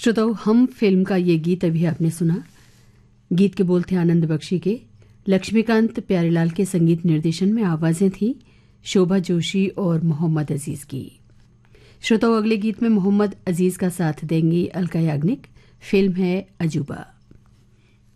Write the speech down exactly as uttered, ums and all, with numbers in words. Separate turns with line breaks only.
श्रोताओं, हम फिल्म का ये गीत अभी आपने सुना। गीत के बोल थे आनंद बख्शी के, लक्ष्मीकांत प्यारेलाल के संगीत निर्देशन में आवाजें थी शोभा जोशी और मोहम्मद अजीज की। श्रोताओं, अगले गीत में मोहम्मद अजीज का साथ देंगी अलका याग्निक। फिल्म है अजूबा।